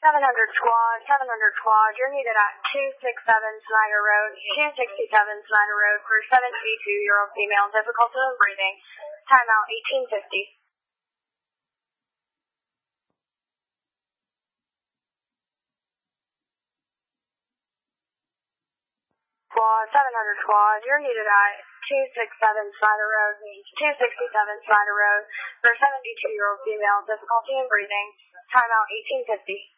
700 squad, you're needed at 267 Snyder Road, 267 Snyder Road for 72-year-old female, difficulty in breathing, timeout 1850. Squad, 700 squad, you're needed at 267 Snyder Road, 267 Snyder Road for 72-year-old female, difficulty in breathing, timeout 1850.